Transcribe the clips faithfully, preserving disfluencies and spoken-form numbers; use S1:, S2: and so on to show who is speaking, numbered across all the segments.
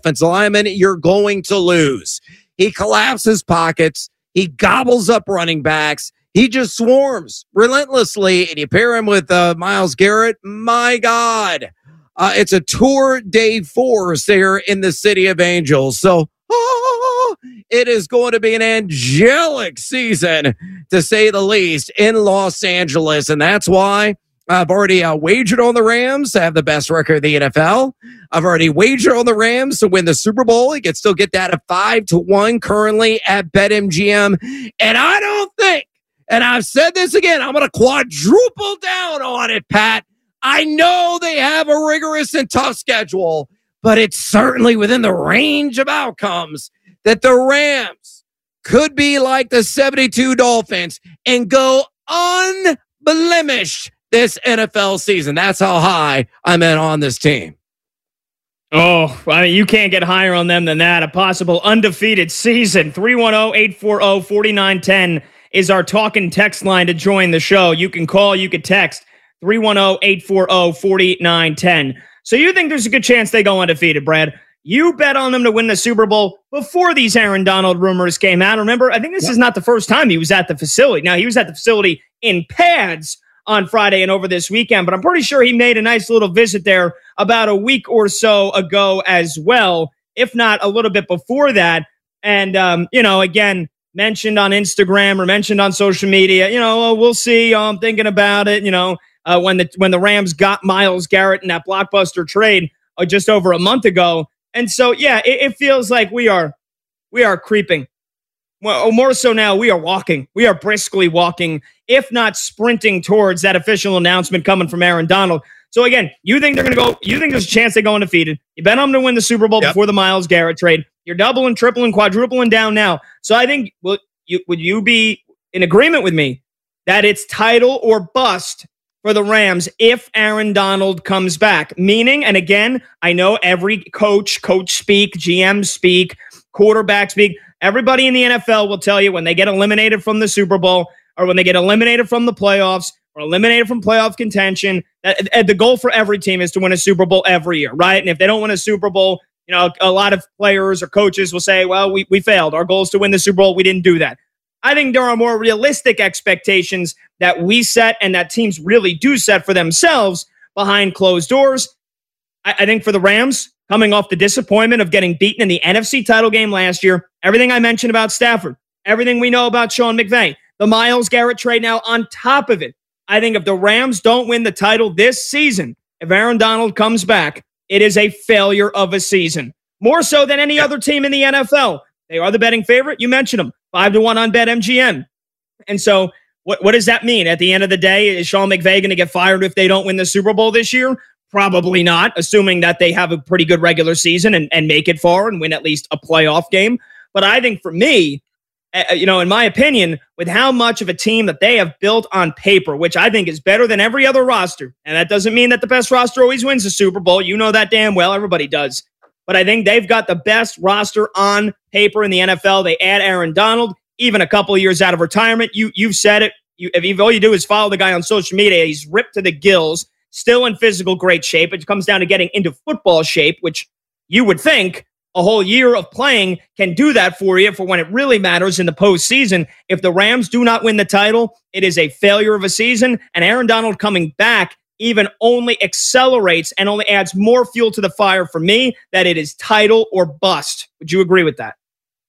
S1: offensive linemen, you're going to lose. He collapses pockets. He gobbles up running backs. He just swarms relentlessly. And you pair him with uh, Myles Garrett. My God. Uh, it's a tour de force there in the City of Angels. So oh, it is going to be an angelic season, to say the least, in Los Angeles. And that's why I've already uh, wagered on the Rams to have the best record in the N F L. I've already wagered on the Rams to win the Super Bowl. You can still get that at five to one currently at BetMGM. And I don't think, and I've said this again, I'm going to quadruple down on it, Pat. I know they have a rigorous and tough schedule, but it's certainly within the range of outcomes that the Rams could be like the seventy-two Dolphins and go unblemished this N F L season. That's how high I'm in on this team.
S2: Oh, I mean, you can't get higher on them than that. A possible undefeated season. three one zero, eight four zero, four nine one zero is our talking text line to join the show. You can call, you can text three one zero, eight four zero, four nine one zero. So you think there's a good chance they go undefeated, Brad? You bet on them to win the Super Bowl before these Aaron Donald rumors came out. Remember, I think this yep. is not the first time he was at the facility. Now, he was at the facility in pads on Friday and over this weekend, but I'm pretty sure he made a nice little visit there about a week or so ago as well, if not a little bit before that. And, um, you know, again, mentioned on Instagram or mentioned on social media, you know, oh, we'll see. Oh, I'm thinking about it. You know, uh, when the when the Rams got Myles Garrett in that blockbuster trade uh, just over a month ago. And so, yeah, it, it feels like we are we are creeping. Well, more so now, we are walking. We are briskly walking, if not sprinting towards that official announcement coming from Aaron Donald. So again, you think they're going to go, you think there's a chance they go undefeated. You bet on them to win the Super Bowl yep. before the Myles Garrett trade. You're doubling, tripling, quadrupling down now. So I think, well, you, would you be in agreement with me that it's title or bust for the Rams if Aaron Donald comes back? Meaning, and again, I know every coach, coach speak, G M speak, quarterback speak, everybody in the N F L will tell you when they get eliminated from the Super Bowl or when they get eliminated from the playoffs or eliminated from playoff contention, that the goal for every team is to win a Super Bowl every year, right? And if they don't win a Super Bowl, you know, a lot of players or coaches will say, well, we, we failed. Our goal is to win the Super Bowl. We didn't do that. I think there are more realistic expectations that we set and that teams really do set for themselves behind closed doors. I, I think for the Rams, coming off the disappointment of getting beaten in the N F C title game last year, everything I mentioned about Stafford, everything we know about Sean McVay, the Myles Garrett trade now on top of it, I think if the Rams don't win the title this season, if Aaron Donald comes back, it is a failure of a season. More so than any other team in the N F L. They are the betting favorite. You mentioned them. Five to one on BetMGM. And so what, what does that mean? At the end of the day, is Sean McVay going to get fired if they don't win the Super Bowl this year? Probably not, assuming that they have a pretty good regular season and, and make it far and win at least a playoff game. But I think for me, uh, you know, in my opinion, with how much of a team that they have built on paper, which I think is better than every other roster, and that doesn't mean that the best roster always wins the Super Bowl. You know that damn well. Everybody does. But I think they've got the best roster on paper in the N F L. They add Aaron Donald, even a couple of years out of retirement. You, you've said it. You, if you, all you do is follow the guy on social media, he's ripped to the gills, still in physical great shape. It comes down to getting into football shape, which you would think a whole year of playing can do that for you for when it really matters in the postseason. If the Rams do not win the title, it is a failure of a season. And Aaron Donald coming back even only accelerates and only adds more fuel to the fire for me that it is title or bust. Would you agree with that?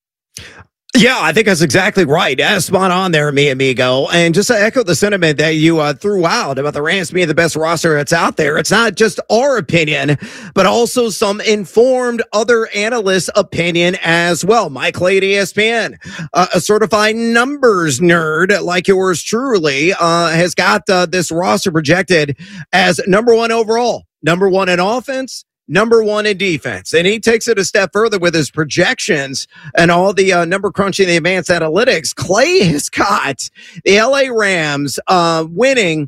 S1: Yeah, I think that's exactly right. Yeah, spot on there, mi amigo. And just to echo the sentiment that you uh, threw out about the Rams being the best roster that's out there, it's not just our opinion, but also some informed other analysts' opinion as well. Mike Clay at E S P N, uh, a certified numbers nerd like yours truly, uh, has got uh, this roster projected as number one overall, number one in offense, number one in defense. And he takes it a step further with his projections and all the uh, number crunching, the advanced analytics. Clay has got the L A Rams uh, winning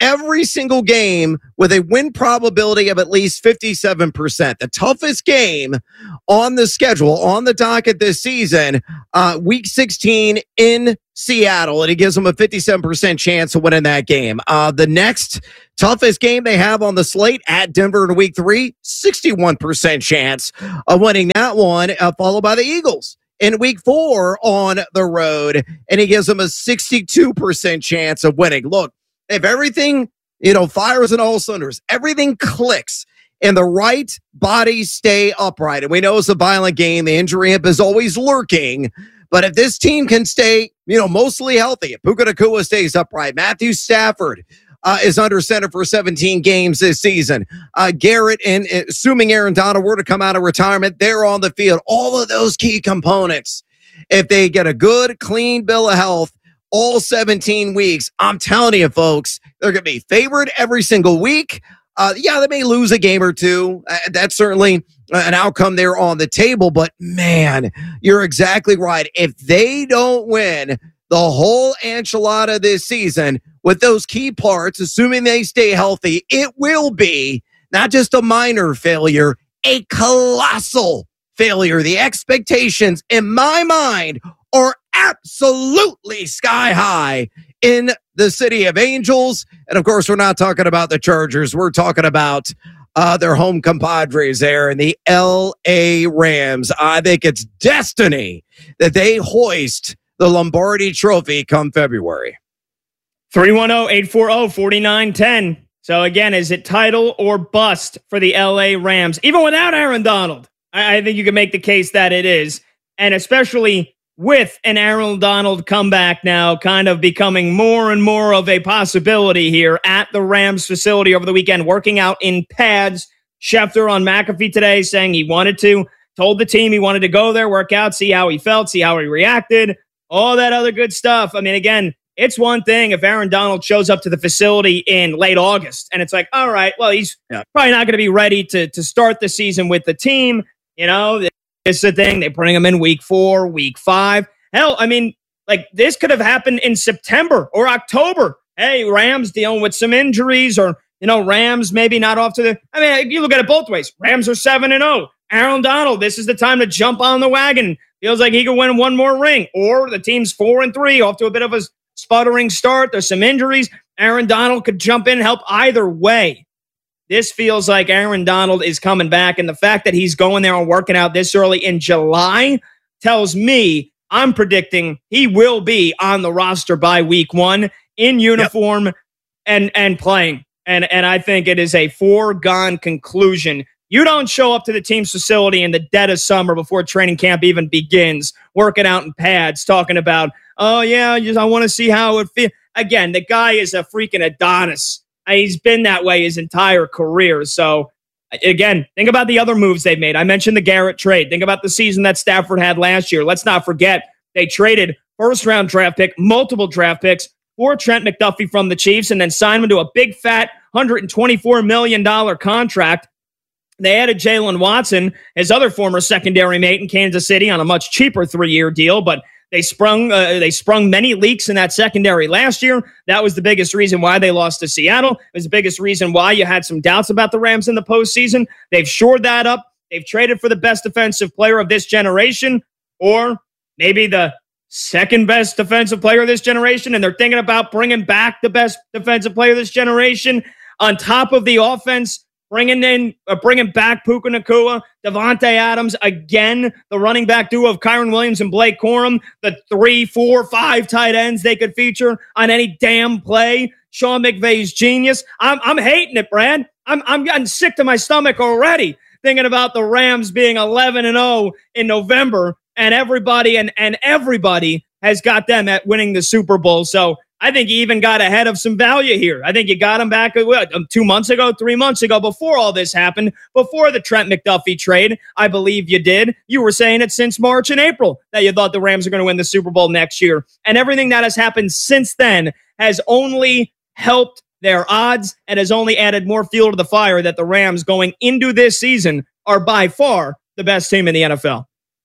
S1: every single game with a win probability of at least fifty-seven percent. The toughest game on the schedule, on the docket this season, uh, week sixteen in Seattle, and it gives them a fifty-seven percent chance of winning that game. Uh, the next toughest game they have on the slate at Denver in week three, sixty-one percent chance of winning that one, uh, followed by the Eagles in week four on the road, and he gives them a sixty-two percent chance of winning. Look, if everything, you know, fires in all cylinders, everything clicks and the right bodies stay upright, and we know it's a violent game, the injury hip is always lurking, but if this team can stay, you know, mostly healthy, if Puka Nacua stays upright, Matthew Stafford Uh, is under center for seventeen games this season. Uh, Garrett, and uh, assuming Aaron Donald were to come out of retirement, they're on the field. All of those key components, if they get a good, clean bill of health all seventeen weeks, I'm telling you, folks, they're going to be favored every single week. Uh, yeah, they may lose a game or two. Uh, that's certainly an outcome there on the table. But, man, you're exactly right. If they don't win the whole enchilada this season with those key parts, assuming they stay healthy, it will be not just a minor failure, a colossal failure. The expectations, in my mind, are absolutely sky high in the City of Angels. And of course, we're not talking about the Chargers. We're talking about uh, their home compadres there in the L A Rams. I think it's destiny that they hoist the Lombardi Trophy come February.
S2: three one zero, eight four zero, four nine one zero. So again, is it title or bust for the L A Rams? Even without Aaron Donald, I, I think you can make the case that it is. And especially with an Aaron Donald comeback now kind of becoming more and more of a possibility here at the Rams facility over the weekend, working out in pads. Schefter on McAfee today saying he wanted to, told the team he wanted to go there, work out, see how he felt, see how he reacted, all that other good stuff. I mean, again, it's one thing if Aaron Donald shows up to the facility in late August and it's like, all right, well, he's yeah. probably not going to be ready to, to start the season with the team. You know, it's the thing. They bring him in week four, week five. Hell, I mean, like this could have happened in September or October. Hey, Rams dealing with some injuries, or, you know, Rams maybe not off to the, I mean, you look at it both ways. Rams are seven and oh. Aaron Donald, this is the time to jump on the wagon. Feels like he could win one more ring. Or the team's four and three, off to a bit of a sputtering start. There's some injuries. Aaron Donald could jump in and help either way. This feels like Aaron Donald is coming back, and the fact that he's going there and working out this early in July tells me I'm predicting he will be on the roster by week one in uniform yep. and and playing. And and I think it is a foregone conclusion. You don't show up to the team's facility in the dead of summer before training camp even begins, working out in pads, talking about, oh, yeah, just, I want to see how it feels. Again, the guy is a freaking Adonis. He's been that way his entire career. So, again, think about the other moves they've made. I mentioned the Garrett trade. Think about the season that Stafford had last year. Let's not forget they traded first-round draft pick, multiple draft picks for Trent McDuffie from the Chiefs, and then signed him to a big, fat one hundred twenty-four million dollars contract. They added Jalen Watson, his other former secondary mate in Kansas City, on a much cheaper three-year deal, but they sprung uh, they sprung many leaks in that secondary last year. That was the biggest reason why they lost to Seattle. It was the biggest reason why you had some doubts about the Rams in the postseason. They've shored that up. They've traded for the best defensive player of this generation, or maybe the second best defensive player of this generation, and they're thinking about bringing back the best defensive player of this generation on top of the offense. Bringing in, uh, bringing back Puka Nacua, Devontae Adams, again, the running back duo of Kyron Williams and Blake Corum, the three, four, five tight ends they could feature on any damn play. Sean McVay's genius. I'm, I'm hating it, Brad. I'm, I'm getting sick to my stomach already thinking about the Rams being eleven and oh in November, and everybody and, and everybody has got them at winning the Super Bowl. So I think you even got ahead of some value here. I think you got him back what, two months ago, three months ago, before all this happened, before the Trent McDuffie trade. I believe you did. You were saying it since March and April that you thought the Rams are going to win the Super Bowl next year. And everything that has happened since then has only helped their odds and has only added more fuel to the fire that the Rams going into this season are by far the best team in the N F L.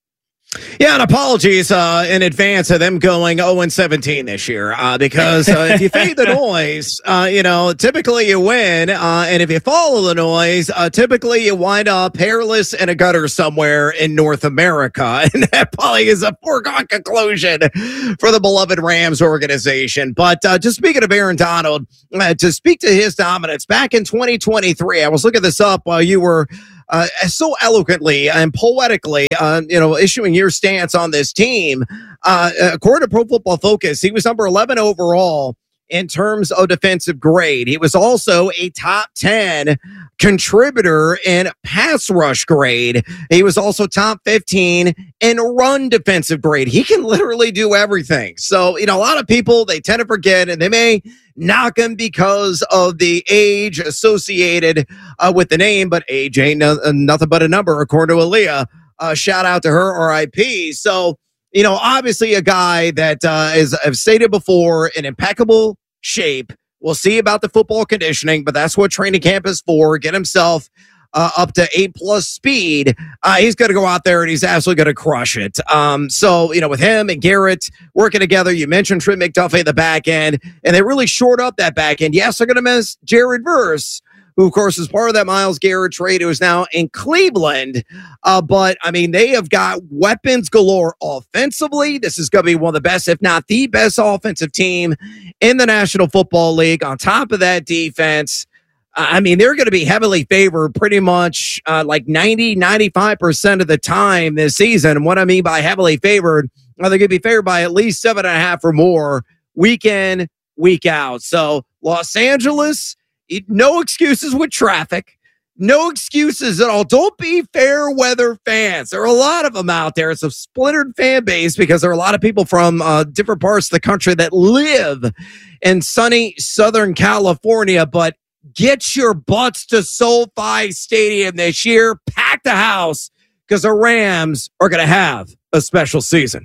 S1: Yeah, and apologies uh, in advance of them going oh and seventeen this year uh, because uh, if you fade the noise, uh, you know, typically you win. Uh, and if you follow the noise, uh, typically you wind up hairless in a gutter somewhere in North America. And that probably is a foregone conclusion for the beloved Rams organization. But uh, just speaking of Aaron Donald, uh, to speak to his dominance, back in twenty twenty-three, I was looking this up while you were Uh, so eloquently and poetically, uh, you know, issuing your stance on this team. Uh, according to Pro Football Focus, he was number eleven overall in terms of defensive grade. He was also a top ten contributor in pass rush grade. He was also top fifteen in run defensive grade. He can literally do everything. So, you know, a lot of people, they tend to forget, and they may knock him because of the age associated uh, with the name, but age ain't no, nothing but a number, according to Aaliyah. Uh, shout out to her, R I P. So, you know, obviously a guy that uh, is, I've stated before, in impeccable shape. We'll see about the football conditioning, but that's what training camp is for. Get himself uh, up to eight plus speed. Uh, he's going to go out there and he's absolutely going to crush it. Um, so, you know, with him and Garrett working together, you mentioned Trent McDuffie at the back end, and they really shored up that back end. Yes, they're going to miss Jared Verse, who, of course, is part of that Myles Garrett trade, who is now in Cleveland. Uh, but, I mean, they have got weapons galore offensively. This is going to be one of the best, if not the best offensive team in the National Football League. On top of that defense, I mean, they're going to be heavily favored pretty much uh, like ninety, ninety-five percent of the time this season. And what I mean by heavily favored, well, they're going to be favored by at least seven and a half or more week in, week out. So Los Angeles, no excuses with traffic. No excuses at all. Don't be fair weather fans. There are a lot of them out there. It's a splintered fan base because there are a lot of people from uh, different parts of the country that live in sunny Southern California. But get your butts to SoFi Stadium this year. Pack the house because the Rams are going to have a special season.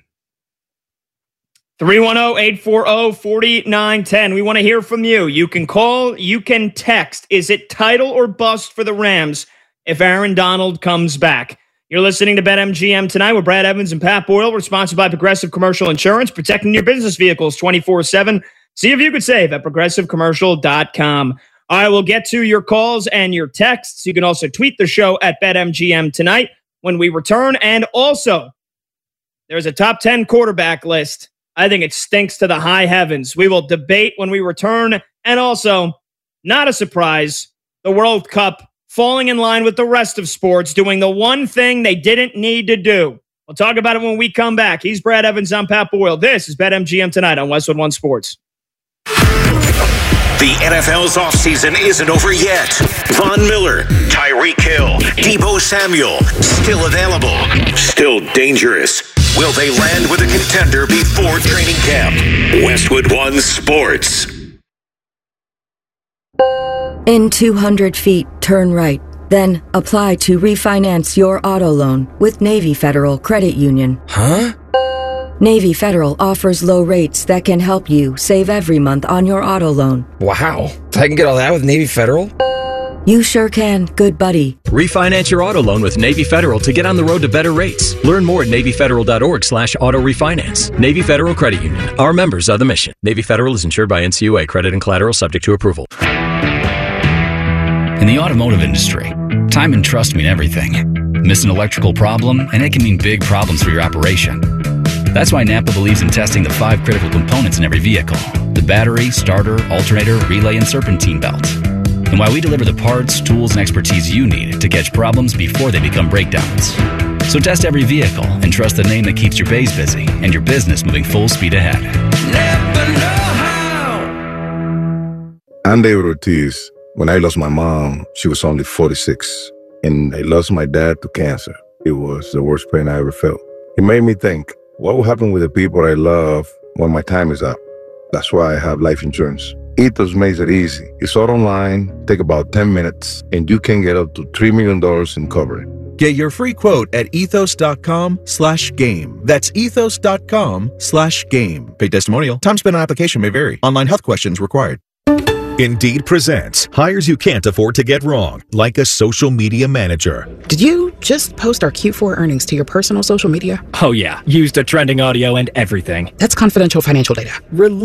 S2: three one zero, eight four zero, four nine one zero. We want to hear from you. You can call, you can text. Is it title or bust for the Rams if Aaron Donald comes back? You're listening to BetMGM tonight with Brad Evans and Pat Boyle. We're sponsored by Progressive Commercial Insurance, protecting your business vehicles twenty-four seven. See if you could save at progressive commercial dot com. I will get to your calls and your texts. You can also tweet the show at BetMGM tonight when we return. And also, there's a top ten quarterback list. I think it stinks to the high heavens. We will debate when we return. And also, not a surprise, the World Cup falling in line with the rest of sports, doing the one thing they didn't need to do. We'll talk about it when we come back. He's Brad Evans. I'm Pat Boyle. This is BetMGM tonight on Westwood One Sports.
S3: The N F L's offseason isn't over yet. Von Miller, Tyreek Hill, Deebo Samuel, still available, still dangerous. Will they land with a contender before training camp? Westwood One Sports.
S4: In two hundred feet, turn right. Then apply to refinance your auto loan with Navy Federal Credit Union.
S5: Huh?
S4: Navy Federal offers low rates that can help you save every month on your auto loan.
S5: Wow. I can get all that with Navy Federal?
S4: You sure can, good buddy.
S6: Refinance your auto loan with Navy Federal to get on the road to better rates. Learn more at NavyFederal.org slash auto refinance. Navy Federal Credit Union. Our members are the mission. Navy Federal is insured by N C U A. Credit and collateral subject to approval.
S7: In the automotive industry, time and trust mean everything. Miss an electrical problem, and it can mean big problems for your operation. That's why Napa believes in testing the five critical components in every vehicle: the battery, starter, alternator, relay, and serpentine belt. And why we deliver the parts, tools, and expertise you need to catch problems before they become breakdowns. So test every vehicle and trust the name that keeps your bays busy and your business moving full speed ahead. Never know
S8: how. I'm David Ortiz. When I lost my mom, she was only forty-six. And I lost my dad to cancer. It was the worst pain I ever felt. It made me think, what will happen with the people I love when my time is up? That's why I have life insurance. Ethos makes it easy. It's all online, take about ten minutes, and you can get up to three million dollars in coverage.
S9: Get your free quote at ethos.com slash game. That's ethos.com slash game. Paid testimonial. Time spent on application may vary. Online health questions required. Indeed presents hires you can't afford to get wrong, like a social media manager.
S10: Did you just post our Q four earnings to your personal social media?
S11: Oh yeah, used a trending audio and everything.
S10: That's confidential financial data.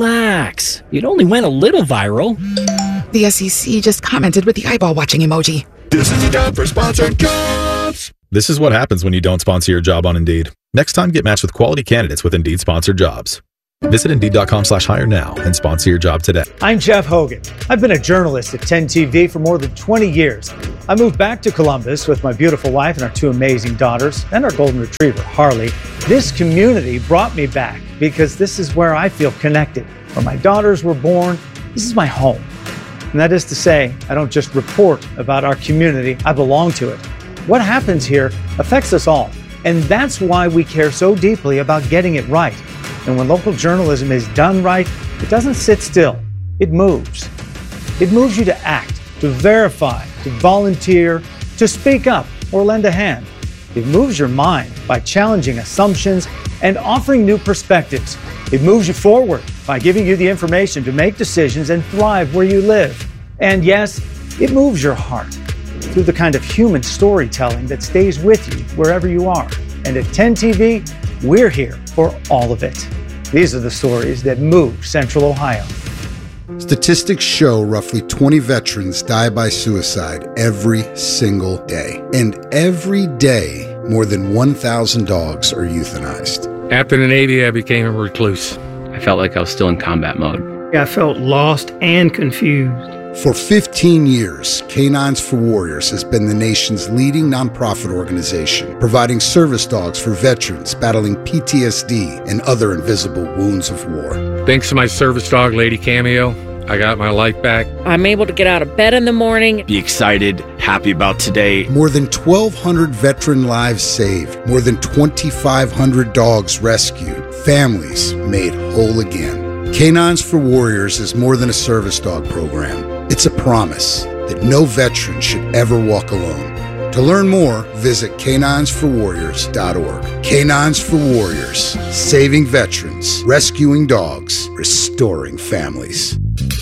S11: Relax. It only went a little viral.
S10: The S E C just commented with the eyeball watching emoji.
S9: This is the time for sponsored jobs. This is what happens when you don't sponsor your job on Indeed. Next time, get matched with quality candidates with Indeed sponsored jobs. Visit Indeed.com slash hire now and sponsor your job today.
S12: I'm Jeff Hogan. I've been a journalist at ten T V for more than twenty years. I moved back to Columbus with my beautiful wife and our two amazing daughters and our golden retriever, Harley. This community brought me back because this is where I feel connected. Where my daughters were born, this is my home. And that is to say, I don't just report about our community, I belong to it. What happens here affects us all. And that's why we care so deeply about getting it right. And when local journalism is done right, it doesn't sit still. It moves. It moves you to act, to verify, to volunteer, to speak up or lend a hand. It moves your mind by challenging assumptions and offering new perspectives. It moves you forward by giving you the information to make decisions and thrive where you live. And yes, it moves your heart through the kind of human storytelling that stays with you wherever you are. And at ten T V, we're here for all of it. These are the stories that move Central Ohio.
S13: Statistics show roughly twenty veterans die by suicide every single day. And every day, more than one thousand dogs are euthanized.
S14: After the Navy, I became a recluse.
S15: I felt like I was still in combat mode.
S16: I felt lost and confused.
S13: For fifteen years, Canines for Warriors has been the nation's leading nonprofit organization, providing service dogs for veterans battling P T S D and other invisible wounds of war.
S14: Thanks to my service dog, Lady Cameo, I got my life back.
S17: I'm able to get out of bed in the morning.
S18: Be excited, happy about today.
S13: More than twelve hundred veteran lives saved, more than twenty-five hundred dogs rescued, families made whole again. Canines for Warriors is more than a service dog program. It's a promise that no veteran should ever walk alone. To learn more, visit canines for warriors dot org. Canines for Warriors, saving veterans, rescuing dogs, restoring families.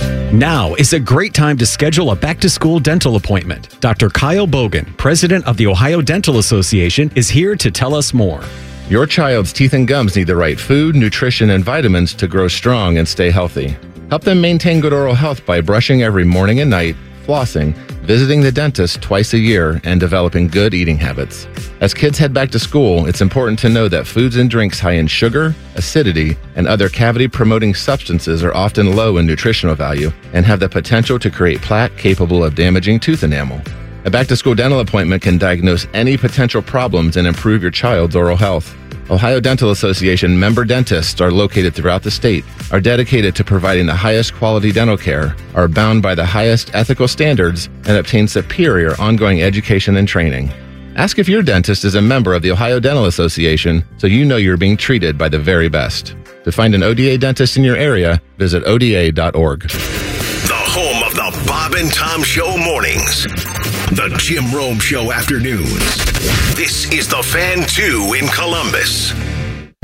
S19: Now is a great time to schedule a back-to-school dental appointment. Doctor Kyle Bogan, president of the Ohio Dental Association, is here to tell us more.
S20: Your child's teeth and gums need the right food, nutrition, and vitamins to grow strong and stay healthy. Help them maintain good oral health by brushing every morning and night, flossing, visiting the dentist twice a year, and developing good eating habits. As kids head back to school, it's important to know that foods and drinks high in sugar, acidity, and other cavity-promoting substances are often low in nutritional value and have the potential to create plaque capable of damaging tooth enamel. A back-to-school dental appointment can diagnose any potential problems and improve your child's oral health. Ohio Dental Association member dentists are located throughout the state, are dedicated to providing the highest quality dental care, are bound by the highest ethical standards, and obtain superior ongoing education and training. Ask if your dentist is a member of the Ohio Dental Association so you know you're being treated by the very best. To find an O D A dentist in your area, visit O D A dot org.
S3: The home of the Bob and Tom Show mornings. The Jim Rome Show afternoons. This is the Fan two in Columbus.